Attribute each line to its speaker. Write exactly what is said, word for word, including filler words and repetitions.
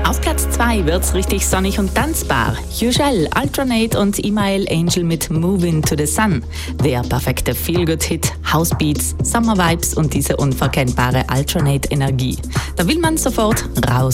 Speaker 1: Auf Platz zwei wird's richtig sonnig und tanzbar. Yücel, Altronate und Imael Angel mit Moving to the Sun. Der perfekte Feel-Good-Hit, Housebeats, Summer-Vibes und diese unverkennbare Altronate-Energie. Da will man sofort raus